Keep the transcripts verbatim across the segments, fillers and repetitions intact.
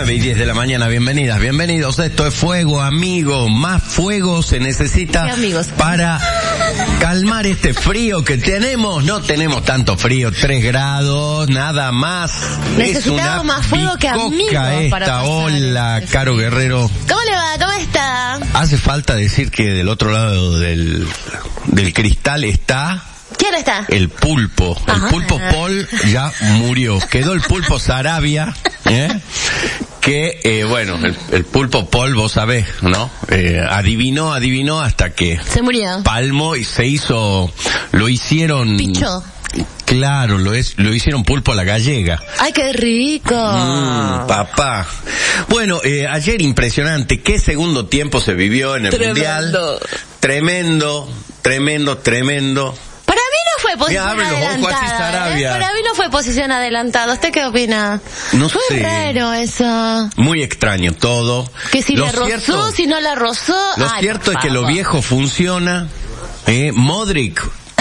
nueve y diez de la mañana, bienvenidas, bienvenidos. Esto es Fuego, amigo. Más fuego se necesita para calmar este frío que tenemos. No tenemos tanto frío, tres grados, nada más. Necesitamos más fuego que amigos para esta. Hola, Caro Guerrero. ¿Cómo le va? ¿Cómo está? Hace falta decir que del otro lado del, del cristal está... ¿Quién está? El pulpo. Ajá. El pulpo Paul ya murió. Quedó el pulpo Sarabia, ¿eh? que, eh, bueno, el, el pulpo Paul, vos sabés, ¿no? Eh, adivinó, adivinó hasta que... Se murió. Palmó y se hizo... Lo hicieron... Pichó. Claro, lo es, lo hicieron pulpo a la gallega. ¡Ay, qué rico! Mm, papá. Bueno, eh, ayer impresionante. ¿Qué segundo tiempo se vivió en el Tremendo. Mundial? Tremendo, tremendo, tremendo. Para mí no fue posición Mira, adelantada. ¿eh? Para mí no fue posición adelantada. ¿Usted qué opina? No fue sé. raro eso. Muy extraño todo. Que si lo le rozó, cierto, si no la rozó. Lo ay, cierto es que lo viejo funciona. Eh, Modric,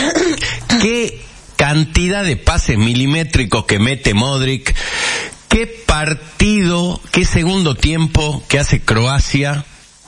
qué cantidad de pases milimétricos que mete Modric. Qué partido, qué segundo tiempo que hace Croacia.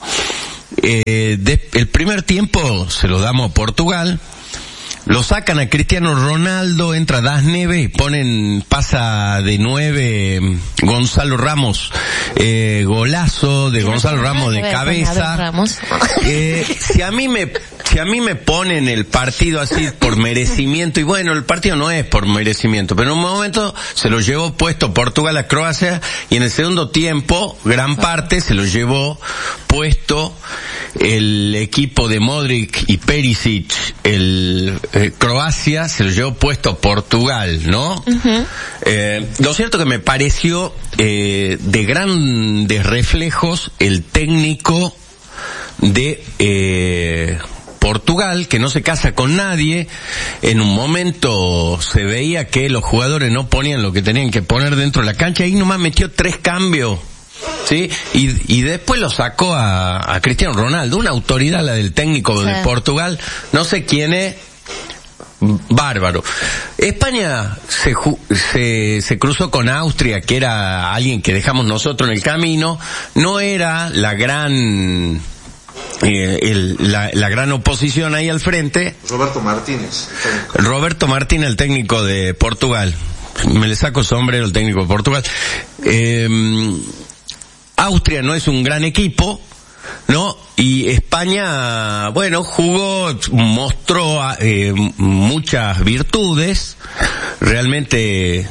Eh, de, el primer tiempo se lo damos a Portugal. Lo sacan a Cristiano Ronaldo, entra Das Neves y ponen, pasa de nueve Gonzalo Ramos, eh, golazo de Gonzalo Ramos de cabeza. Eh, si a mí me, si a mí me ponen el partido así por merecimiento, y bueno, el partido no es por merecimiento, pero en un momento se lo llevó puesto Portugal a Croacia, y en el segundo tiempo, gran parte se lo llevó puesto el equipo de Modric y Perisic, el eh, Croacia se lo llevó puesto a Portugal, ¿no? Uh-huh. Eh, lo cierto que me pareció eh, de grandes reflejos el técnico de eh, Portugal, que no se casa con nadie. En un momento se veía que los jugadores no ponían lo que tenían que poner dentro de la cancha, y nomás metió tres cambios. Sí, y, y después lo sacó a, a Cristiano Ronaldo, una autoridad, la del técnico sí. de Portugal, no sé quién es, bárbaro. España se, se, se cruzó con Austria, que era alguien que dejamos nosotros en el camino, no era la gran... Eh, el, la, la gran oposición ahí al frente. Roberto Martínez. Roberto Martínez, el técnico de Portugal. Me le saco sombrero el técnico de Portugal. Eh, Austria no es un gran equipo, ¿no? Y España, bueno, jugó, mostró eh, muchas virtudes. Realmente,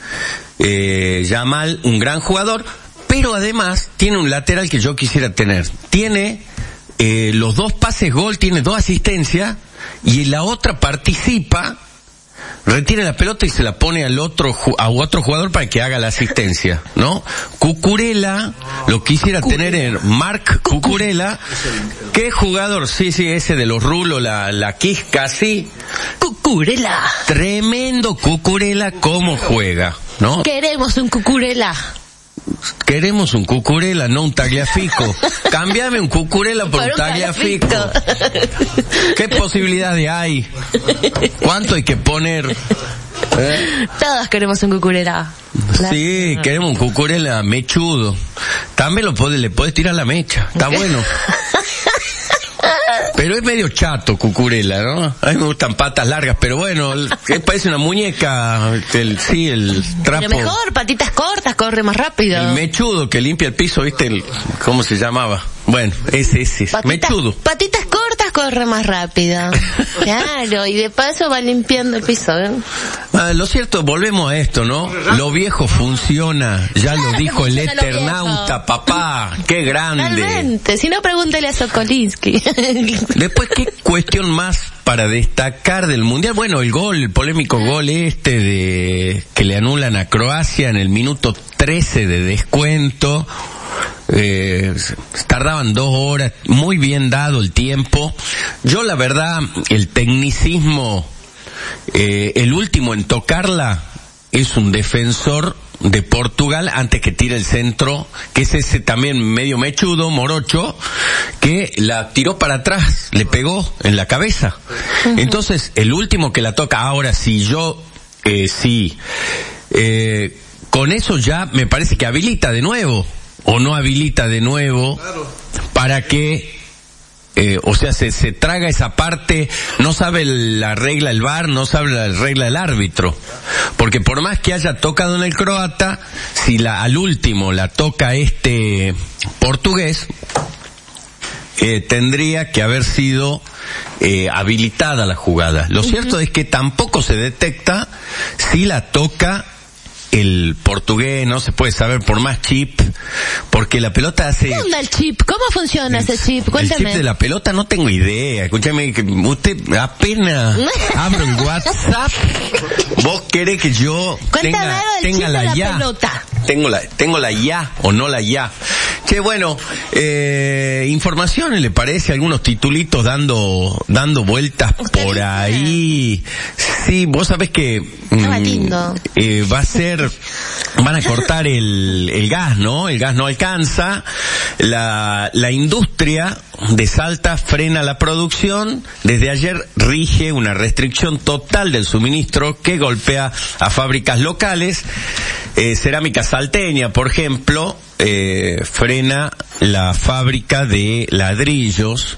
eh, Yamal, un gran jugador, pero además tiene un lateral que yo quisiera tener. Tiene eh, los dos pases gol, tiene dos asistencias, y la otra participa, retira la pelota y se la pone al otro a otro jugador para que haga la asistencia, ¿no? Cucurella, lo quisiera tener en Marc Cucurella. ¿Qué jugador? Sí, sí, ese de los rulos, la, la quisca, sí. Cucurella. Tremendo Cucurella, cómo juega, ¿no? Queremos un Cucurella. Queremos un Cucurella, no un Tagliafico. Cámbiame un Cucurella por, por un Tagliafico. ¿Qué posibilidades hay? ¿Cuánto hay que poner? ¿Eh? Todos queremos un Cucurella. Sí, la... queremos un Cucurella mechudo. También lo puede, le puedes tirar la mecha. Está bueno. Pero es medio chato Cucurella, ¿no? A mí me gustan patas largas, pero bueno, que parece una muñeca, el, sí, el trapo. Pero mejor, patitas cortas, corre más rápido. El mechudo que limpia el piso, ¿viste? El, ¿cómo se llamaba? Bueno, ese, ese, patitas, mechudo. Patitas cortas corre más rápido. Claro, y de paso va limpiando el piso, ¿eh? Ah, lo cierto, volvemos a esto, ¿no? Lo viejo funciona, ya claro, lo dijo el Eternauta, papá, qué grande. Realmente, si no pregúntele a Sokolinsky. Después, ¿qué cuestión más para destacar del Mundial? Bueno, el gol, el polémico gol este de que le anulan a Croacia en el minuto trece de descuento. Eh, tardaban dos horas, muy bien dado el tiempo. Yo la verdad, el tecnicismo, eh, el último en tocarla es un defensor de Portugal antes que tire el centro, que es ese también medio mechudo, morocho, que la tiró para atrás, le pegó en la cabeza. Uh-huh. Entonces, el último que la toca, ahora si yo, eh, sí, eh, con eso ya me parece que habilita de nuevo. o no habilita de nuevo claro. para que Eh, o sea, se, se traga esa parte, no sabe la regla el V A R, no sabe la regla el árbitro. Porque por más que haya tocado en el croata, si la al último la toca este portugués, eh, tendría que haber sido eh, habilitada la jugada. Lo uh-huh. cierto es que tampoco se detecta si la toca el portugués, no se puede saber por más chip, porque la pelota hace... ¿Qué onda el chip? ¿Cómo funciona el, ese chip? Cuéntame. El chip de la pelota no tengo idea. Escúchame, que usted apenas abro el WhatsApp, vos querés que yo tenga, tenga la, la ya. Pelota. Tengo la, tengo la ya o no la ya. Che, bueno, eh, informaciones, ¿le parece? Algunos titulitos dando, dando vueltas por ahí. Sí, vos sabés que Estaba lindo. Eh, va a ser, van a cortar el, el gas, ¿no? El gas no alcanza. La, la industria de Salta frena la producción. Desde ayer rige una restricción total del suministro que golpea a fábricas locales. Eh, Cerámica Salteña, por ejemplo, eh, frena la fábrica de ladrillos